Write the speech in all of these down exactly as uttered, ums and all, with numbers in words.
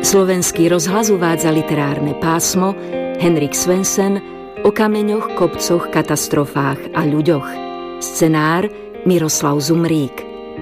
Slovenský rozhlas uvádza literárne pásmo Henrik Svensen o kameňoch, kopcoch, katastrofách a ľuďoch. Scenár Miroslav Zumrík.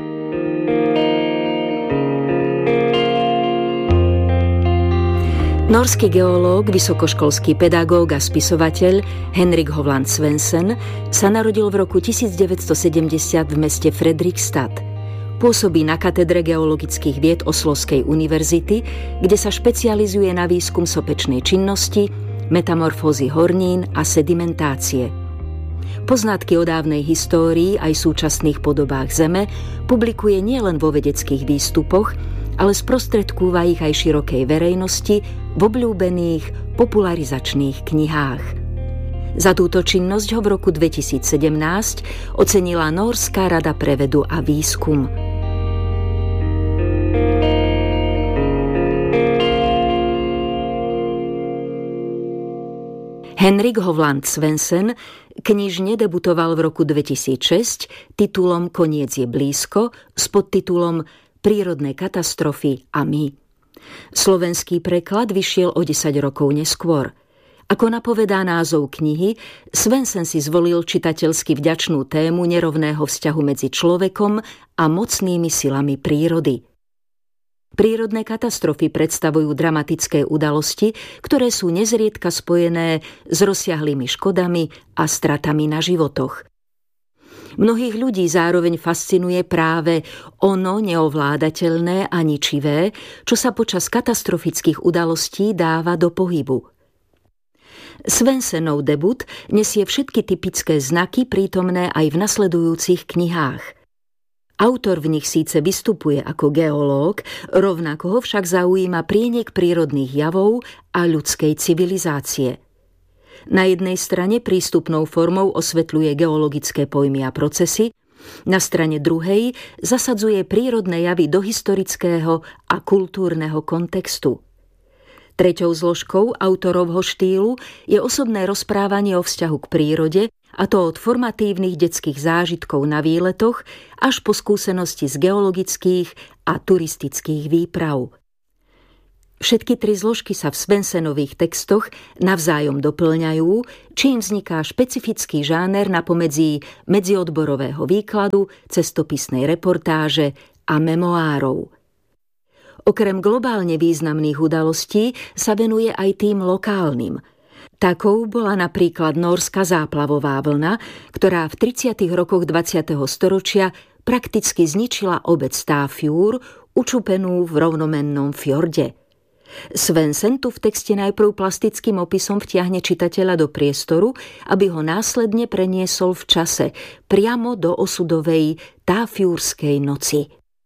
Norský geológ, vysokoškolský pedagóg a spisovateľ Henrik Hovland Svensen sa narodil v roku devätnásťstosedemdesiat v meste Fredrikstad. Pôsobí na katedre geologických vied Oslovskej univerzity, kde sa špecializuje na výskum sopečnej činnosti, metamorfózy hornín a sedimentácie. Poznatky o dávnej histórii aj súčasných podobách Zeme publikuje nielen vo vedeckých výstupoch, ale sprostredkúva ich aj širokej verejnosti v obľúbených popularizačných knihách. Za túto činnosť ho v roku dvetisícsedemnásť ocenila Nórská rada pre vedu a výskum. Henrik Hovland Svensen knižne debutoval v roku dvetisícšesť titulom Koniec je blízko s podtitulom Prírodné katastrofy a my. Slovenský preklad vyšiel o desať rokov neskôr. Ako napovedá názov knihy, Svensen si zvolil čitateľsky vďačnú tému nerovného vzťahu medzi človekom a mocnými silami prírody. Prírodné katastrofy predstavujú dramatické udalosti, ktoré sú nezriedka spojené s rozsiahlými škodami a stratami na životoch. Mnohých ľudí zároveň fascinuje práve ono neovládateľné a ničivé, čo sa počas katastrofických udalostí dáva do pohybu. Svensenov debut nesie všetky typické znaky prítomné aj v nasledujúcich knihách. Autor v nich síce vystupuje ako geológ, rovnako ho však zaujíma prienik prírodných javov a ľudskej civilizácie. Na jednej strane prístupnou formou osvetľuje geologické pojmy a procesy, na strane druhej zasadzuje prírodné javy do historického a kultúrneho kontextu. Treťou zložkou autorovho štýlu je osobné rozprávanie o vzťahu k prírode, a to od formatívnych detských zážitkov na výletoch až po skúsenosti z geologických a turistických výprav. Všetky tri zložky sa v Svensenových textoch navzájom doplňajú, čím vzniká špecifický žáner napomedzi medziodborového výkladu, cestopisnej reportáže a memoárov. Okrem globálne významných udalostí sa venuje aj tým lokálnym. Takou bola napríklad nórska záplavová vlna, ktorá v tridsiatych rokoch dvadsiateho storočia prakticky zničila obec Stafjord, učupenú v rovnomennom fjorde. Svensen tu v texte najprv plastickým opisom vtiahne čitateľa do priestoru, aby ho následne preniesol v čase priamo do osudovej Tafjordskej noci.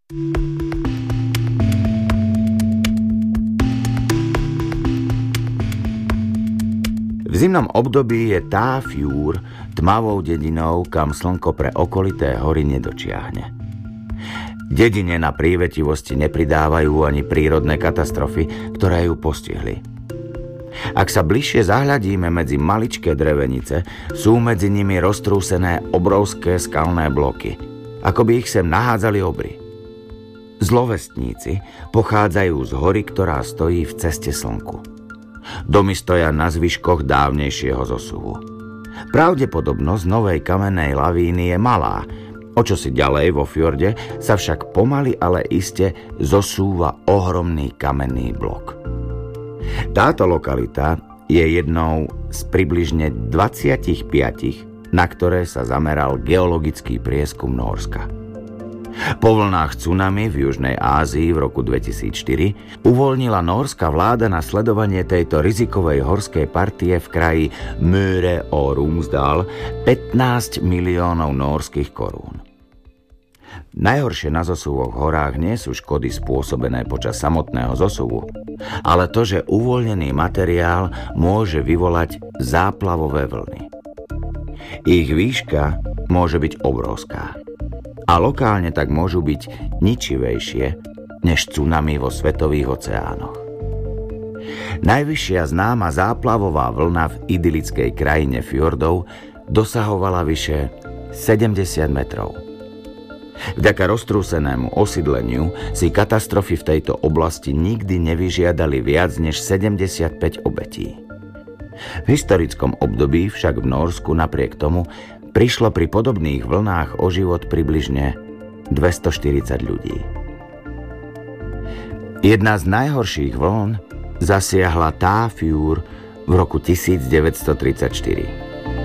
V zimnom období je Tafjord tmavou dedinou, kam slnko pre okolité hory nedočiahne. Dedine na prívetivosti nepridávajú ani prírodné katastrofy, ktoré ju postihli. Ak sa bližšie zahľadíme medzi maličké drevenice, sú medzi nimi roztrúsené obrovské skalné bloky, ako by ich sem nahádzali obry. Zlovestníci pochádzajú z hory, ktorá stojí v ceste slnku. Domy stoja na zvyškoch dávnejšieho zosuvu. Pravdepodobnosť novej kamennej lavíny je malá, o čosi ďalej vo fjorde sa však pomaly, ale iste zosúva ohromný kamenný blok. Táto lokalita je jednou z približne dvadsaťpäť, na ktoré sa zameral geologický prieskum Nórska. Po vlnách tsunami v Južnej Ázii v roku dvetisícštyri uvoľnila nórska vláda na sledovanie tejto rizikovej horskej partie v kraji Møre og Romsdal pätnásť miliónov nórskych korún. Najhoršie na zosuvoch horách nie sú škody spôsobené počas samotného zosuvu, ale to, že uvoľnený materiál môže vyvolať záplavové vlny. Ich výška môže byť obrovská a lokálne tak môžu byť ničivejšie než tsunami vo svetových oceánoch. Najvyššia známa záplavová vlna v idylickej krajine fjordov dosahovala vyše sedemdesiat metrov. Vďaka roztrúsenému osídleniu si katastrofy v tejto oblasti nikdy nevyžiadali viac než sedemdesiatpäť obetí. V historickom období však v Nórsku napriek tomu prišlo pri podobných vlnách o život približne dvestoštyridsať ľudí. Jedna z najhorších vln zasiahla Tafjord v roku tisícdeväťstotridsaťštyri.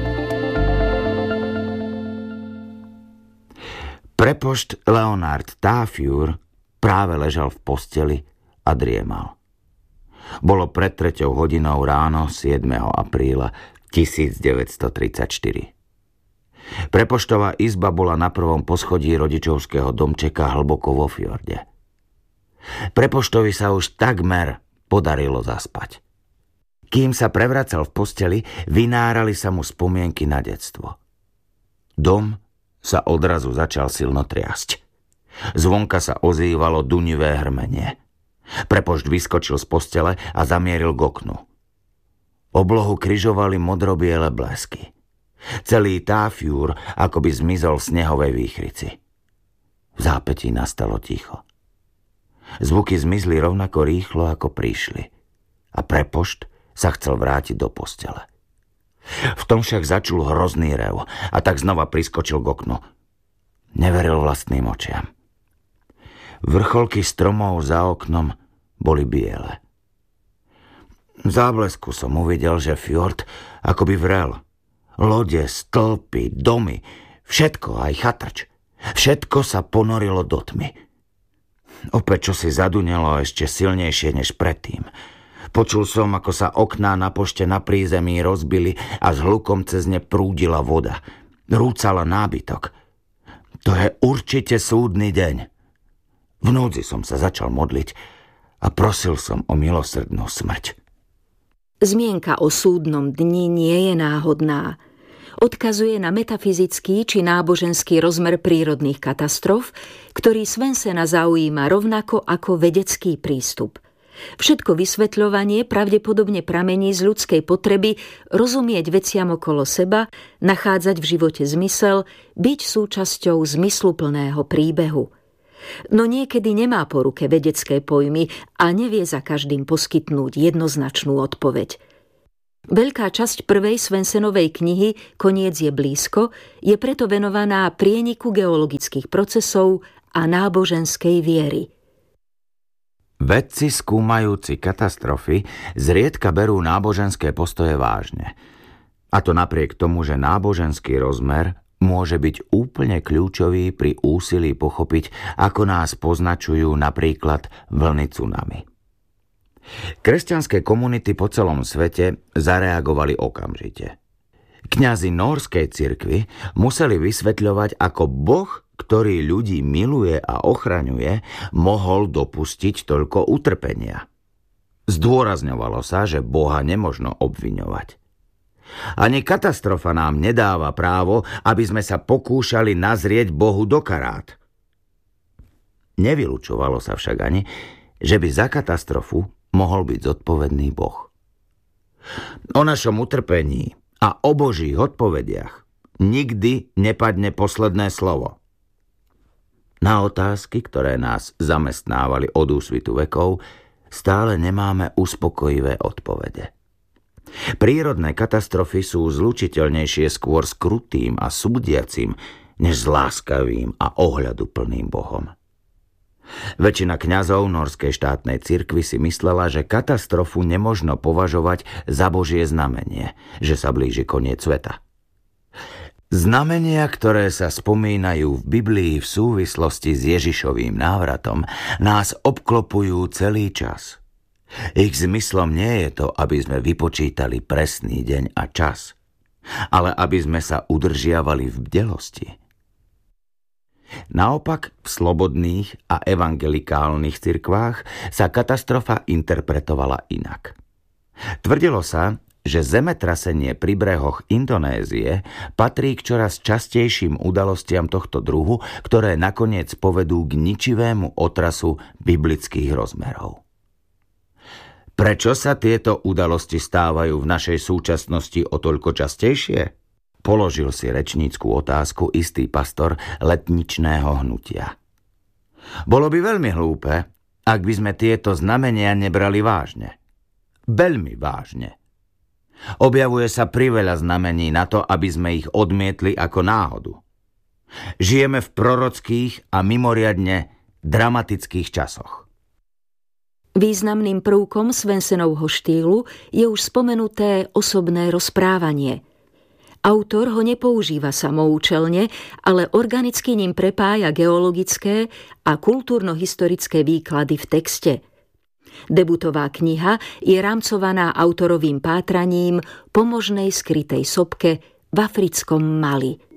Prepošt Leonard Tafjord práve ležal v posteli a driemal. Bolo pred treťou hodinou ráno siedmeho apríla tisícdeväťstotridsaťštyri. Prepoštová izba bola na prvom poschodí rodičovského domčeka hlboko vo fjorde. Prepoštovi sa už takmer podarilo zaspať. Kým sa prevracal v posteli, vynárali sa mu spomienky na detstvo. Dom sa odrazu začal silno triasť. Zvonka sa ozývalo dunivé hrmenie. Prepošt vyskočil z postele a zamieril k oknu. Oblohu križovali modrobiele blesky. Celý Tafjord akoby zmizol v snehovej výchrici. V zápätí nastalo ticho. Zvuky zmizli rovnako rýchlo, ako prišli. A prepošt sa chcel vrátiť do postele. V tom však začul hrozný rev a tak znova priskočil k oknu. Neveril vlastným očiam. Vrcholky stromov za oknom boli biele. V záblesku som uvidel, že fjord akoby vrel. Lode, stĺpy, domy, všetko, aj chatrč. Všetko sa ponorilo do tmy. Opäť čo si zadunelo ešte silnejšie než predtým. Počul som, ako sa okná na pošte na prízemí rozbili a s hlukom cez ne prúdila voda. Rúcala nábytok. To je určite súdny deň. V núdzi som sa začal modliť a prosil som o milosrdnú smrť. Zmienka o súdnom dni nie je náhodná. Odkazuje na metafyzický či náboženský rozmer prírodných katastrof, ktorý Svensena zaujíma rovnako ako vedecký prístup. Všetko vysvetľovanie pravdepodobne pramení z ľudskej potreby rozumieť veciam okolo seba, nachádzať v živote zmysel, byť súčasťou zmysluplného príbehu. No niekedy nemá po ruke vedecké pojmy a nevie za každým poskytnúť jednoznačnú odpoveď. Veľká časť prvej Svensenovej knihy Koniec je blízko je preto venovaná prieniku geologických procesov a náboženskej viery. Vedci skúmajúci katastrofy zriedka berú náboženské postoje vážne. A to napriek tomu, že náboženský rozmer môže byť úplne kľúčový pri úsilí pochopiť, ako nás poznačujú napríklad vlny tsunami. Kresťanské komunity po celom svete zareagovali okamžite. Kňazi nórskej cirkvi museli vysvetľovať, ako Boh, ktorý ľudí miluje a ochraňuje, mohol dopustiť toľko utrpenia. Zdôrazňovalo sa, že Boha nemožno obviňovať. Ani katastrofa nám nedáva právo, aby sme sa pokúšali nazrieť Bohu do karát. Nevylučovalo sa však ani, že by za katastrofu mohol byť zodpovedný Boh. O našom utrpení a o Božích odpovediach nikdy nepadne posledné slovo. Na otázky, ktoré nás zamestnávali od úsvitu vekov, stále nemáme uspokojivé odpovede. Prírodné katastrofy sú zlučiteľnejšie skôr s krutým a súdiacim, než s láskavým a ohľaduplným Bohom. Väčšina kňazov norskej štátnej cirkvi si myslela, že katastrofu nemožno považovať za Božie znamenie, že sa blíži koniec sveta. Znamenia, ktoré sa spomínajú v Biblii v súvislosti s Ježišovým návratom, nás obklopujú celý čas. Ich zmyslom nie je to, aby sme vypočítali presný deň a čas, ale aby sme sa udržiavali v bdelosti. Naopak, v slobodných a evangelikálnych cirkvách sa katastrofa interpretovala inak. Tvrdilo sa, že zemetrasenie pri brehoch Indonézie patrí k čoraz častejším udalostiam tohto druhu, ktoré nakoniec povedú k ničivému otrasu biblických rozmerov. Prečo sa tieto udalosti stávajú v našej súčasnosti o toľko častejšie? Položil si rečnícku otázku istý pastor letničného hnutia. Bolo by veľmi hlúpe, ak by sme tieto znamenia nebrali vážne. Veľmi vážne. Objavuje sa priveľa znamení na to, aby sme ich odmietli ako náhodu. Žijeme v prorockých a mimoriadne dramatických časoch. Významným prvkom Svensenovho štýlu je už spomenuté osobné rozprávanie. Autor ho nepoužíva samoučelne, ale organicky ním prepája geologické a kultúrno-historické výklady v texte. Debutová kniha je rámcovaná autorovým pátraním po možnej skrytej sopke v africkom Mali.